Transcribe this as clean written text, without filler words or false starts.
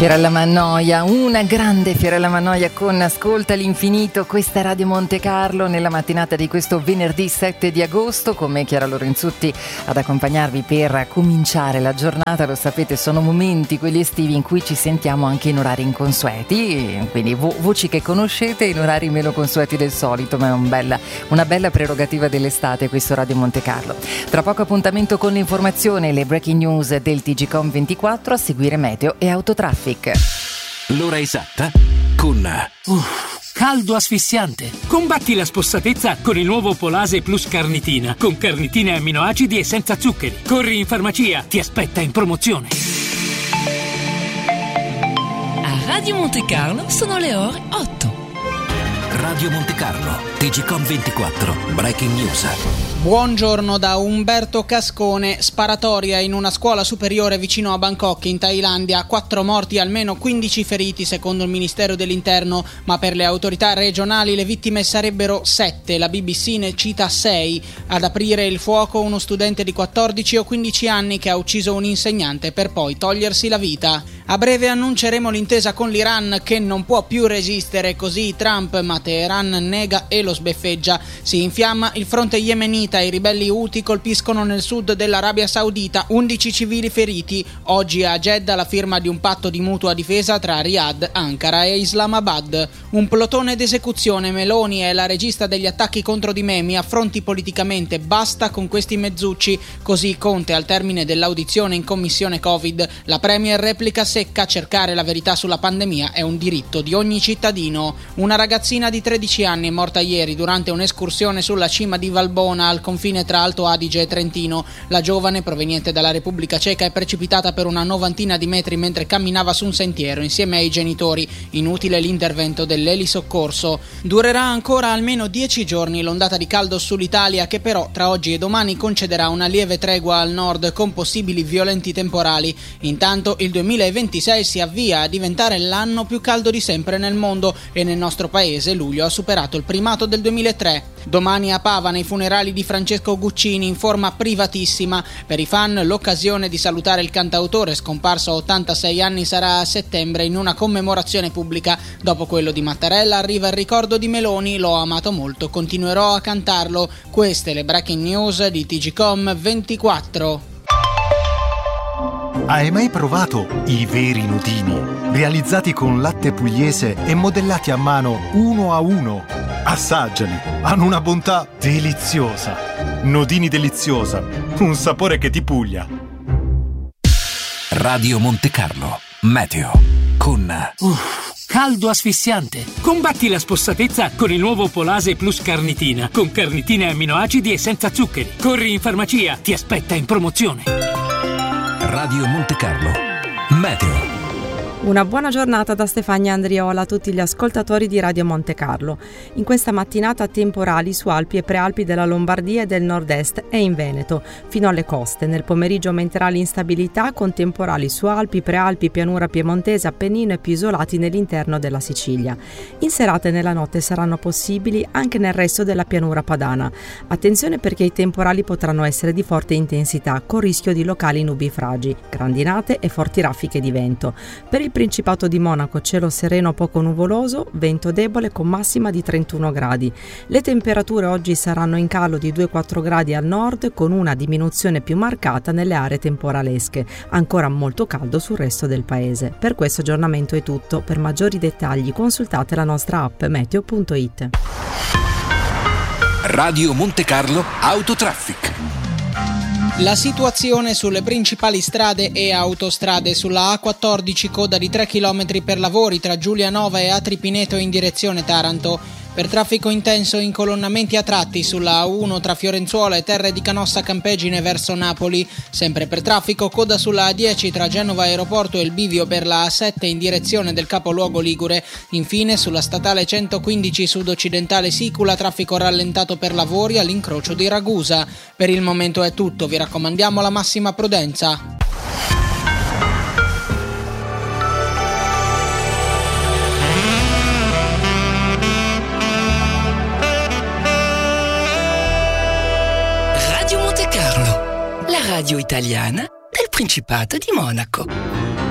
Fiorella Mannoia, una grande Fiorella Mannoia con Ascolta l'infinito. Questa è Radio Monte Carlo nella mattinata di questo venerdì 7 di agosto, come Chiara Lorenzutti ad accompagnarvi per cominciare la giornata. Lo sapete, sono momenti, quelli estivi, in cui ci sentiamo anche in orari inconsueti, quindi voci che conoscete in orari meno consueti del solito, ma è una bella prerogativa dell'estate questo Radio Monte Carlo. Tra poco appuntamento con l'informazione e le breaking news del TGCOM 24, a seguire meteo e autotraffic. L'ora esatta con caldo asfissiante. Combatti la spossatezza con il nuovo Polase Plus Carnitina, con carnitina e amminoacidi e senza zuccheri. Corri in farmacia, ti aspetta in promozione. A Radio Monte Carlo sono le ore 8. Radio Monte Carlo, TGCOM 24, breaking news. Buongiorno da Umberto Cascone. Sparatoria in una scuola superiore vicino a Bangkok in Thailandia. 4 morti, almeno 15 feriti secondo il Ministero dell'Interno, ma per le autorità regionali le vittime sarebbero 7. La BBC ne cita 6. Ad aprire il fuoco uno studente di 14 o 15 anni che ha ucciso un insegnante per poi togliersi la vita. A breve annunceremo l'intesa con l'Iran che non può più resistere, così Trump, ma Teheran nega e lo sbeffeggia. Si infiamma il fronte yemenita, i ribelli Houthi colpiscono nel sud dell'Arabia Saudita, 11 civili feriti. Oggi a Jeddah la firma di un patto di mutua difesa tra Riyadh, Ankara e Islamabad. Un plotone d'esecuzione. Meloni è la regista degli attacchi contro di me, mi affronti politicamente, basta con questi mezzucci. Così Conte al termine dell'audizione in commissione Covid. La Premier replica secca: cercare la verità sulla pandemia è un diritto di ogni cittadino. Una ragazzina di 13 anni è morta ieri durante un'escursione sulla cima di Valbona al confine tra Alto Adige e Trentino. La giovane, proveniente dalla Repubblica Ceca, è precipitata per una 90 di metri mentre camminava su un sentiero insieme ai genitori. Inutile l'intervento dell'elisoccorso. Durerà ancora almeno 10 giorni l'ondata di caldo sull'Italia, che però tra oggi e domani concederà una lieve tregua al nord con possibili violenti temporali. Intanto il 2026 si avvia a diventare l'anno più caldo di sempre nel mondo e nel nostro paese luglio ha superato il primato del 2003. Domani a Pava, nei funerali di Francesco Guccini, in forma privatissima. Per i fan l'occasione di salutare il cantautore scomparso a 86 anni sarà a settembre in una commemorazione pubblica. Dopo quello di Mattarella arriva il ricordo di Meloni: l'ho amato molto, continuerò a cantarlo. Queste le breaking news di TGCOM 24. Hai mai provato i veri nudini? Realizzati con latte pugliese e modellati a mano uno a uno. Assaggiali, hanno una bontà deliziosa. Nodini deliziosa, un sapore che ti puglia. Radio Monte Carlo, meteo con caldo asfissiante. Combatti la spossatezza con il nuovo Polase Plus Carnitina, con carnitina e amminoacidi e senza zuccheri. Corri in farmacia, ti aspetta in promozione. Radio Monte Carlo, meteo. Una buona giornata da Stefania Andriola a tutti gli ascoltatori di Radio Monte Carlo. In questa mattinata temporali su Alpi e Prealpi della Lombardia e del Nord-Est e in Veneto, fino alle coste. Nel pomeriggio aumenterà l'instabilità con temporali su Alpi, Prealpi, Pianura Piemontese, Appennino e più isolati nell'interno della Sicilia. In serata e nella notte saranno possibili anche nel resto della pianura padana. Attenzione perché i temporali potranno essere di forte intensità, con rischio di locali nubifragi, grandinate e forti raffiche di vento. Per il Principato di Monaco cielo sereno poco nuvoloso, vento debole con massima di 31 gradi. Le temperature oggi saranno in calo di 2-4 gradi al nord con una diminuzione più marcata nelle aree temporalesche, ancora molto caldo sul resto del paese. Per questo aggiornamento è tutto, per maggiori dettagli consultate la nostra app meteo.it. Radio Monte Carlo Autotraffic. La situazione sulle principali strade e autostrade: sulla A14 coda di 3 km per lavori tra Giulianova e Atri Pineto in direzione Taranto. Per traffico intenso incolonnamenti a tratti sulla A1 tra Fiorenzuola e Terre di Canossa Campegine verso Napoli. Sempre per traffico coda sulla A10 tra Genova Aeroporto e il bivio per la A7 in direzione del capoluogo ligure. Infine sulla statale 115 sud-occidentale Sicula traffico rallentato per lavori all'incrocio di Ragusa. Per il momento è tutto, vi raccomandiamo la massima prudenza. Radio Monte Carlo, la radio italiana del Principato di Monaco.